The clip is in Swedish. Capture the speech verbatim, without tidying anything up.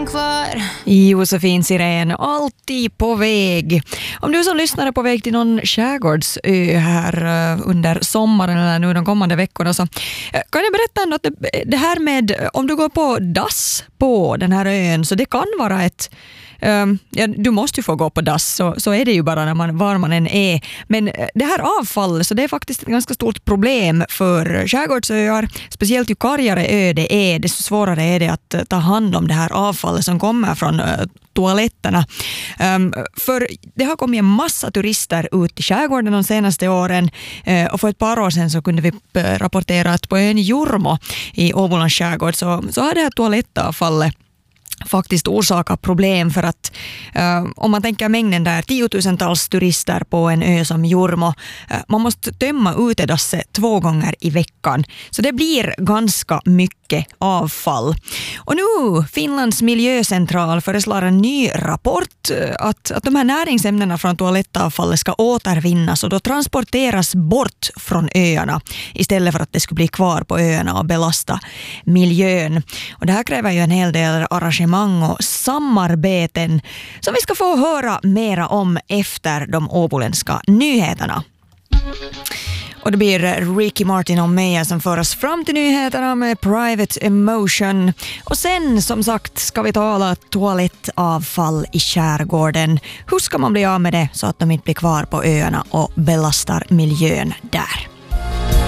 kvar. Josefin Sirén, alltid på väg. Om du som lyssnar är på väg till någon skärgårdsö här under sommaren eller nu de kommande veckorna, så kan jag berätta ändå att det, det här med om du går på dass på den här ön, så det kan vara ett Um, ja, du måste ju få gå på dass, så, så är det ju bara när man, var man än är. Men det här avfallet, så det är faktiskt ett ganska stort problem för skärgårdsöar. Speciellt ju kargare ö det är, desto svårare är det att ta hand om det här avfallet som kommer från uh, toaletterna. Um, för det har kommit en massa turister ut i skärgården de senaste åren, uh, och för ett par år sedan så kunde vi rapportera att på ön Jormo i Åbolands skärgård så, så har det här toalettavfallet faktiskt orsakar problem, för att uh, om man tänker mängden där tiotusentals turister på en ö som Jormo, uh, man måste tömma utedasset två gånger i veckan, så det blir ganska mycket avfall. Och nu Finlands miljöcentral föreslår en ny rapport uh, att, att de här näringsämnena från toalettavfallet ska återvinnas och då transporteras bort från öarna istället för att det skulle bli kvar på öarna och belasta miljön. Och det här kräver ju en hel del arrangemang och samarbeten som vi ska få höra mera om efter de åboländska nyheterna. Och det blir Ricky Martin och Meja som för oss fram till nyheterna med Private Emotion. Och sen som sagt ska vi tala toalettavfall i skärgården. Hur ska man bli av med det så att de inte blir kvar på öarna och belastar miljön där?